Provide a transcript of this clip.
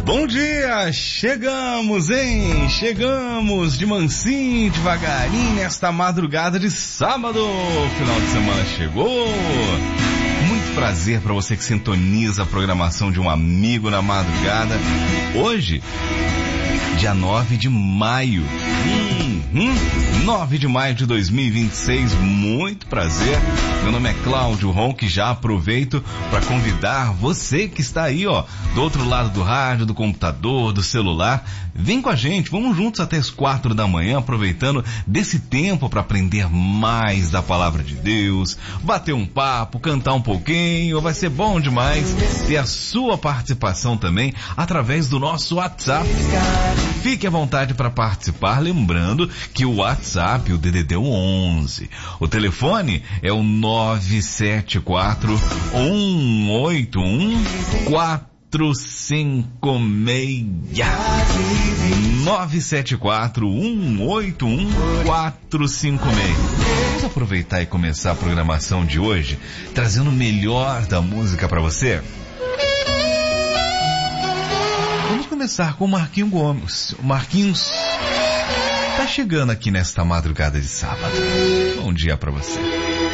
Bom dia, chegamos, hein? Chegamos de mansinho, devagarinho, nesta madrugada de sábado. Final de semana chegou. Muito prazer para você que sintoniza a programação de um amigo na madrugada. Hoje, dia 9 de maio. 9 de maio de 2026, muito prazer. Meu nome é Cláudio Ronque, já aproveito para convidar você que está aí, ó, do outro lado do rádio, do computador, do celular. Vem com a gente, vamos juntos até as 4 da manhã, aproveitando desse tempo para aprender mais da palavra de Deus, bater um papo, cantar um pouquinho. Vai ser bom demais ter a sua participação também através do nosso WhatsApp. Fique à vontade para participar, lembrando que o WhatsApp, o DDD 11, o telefone é o 974-181-456. 974-181-456. Vamos aproveitar e começar a programação de hoje trazendo o melhor da música para você. Vamos começar com o Marquinhos Gomes. O Marquinhos tá chegando aqui nesta madrugada de sábado. Bom dia para você.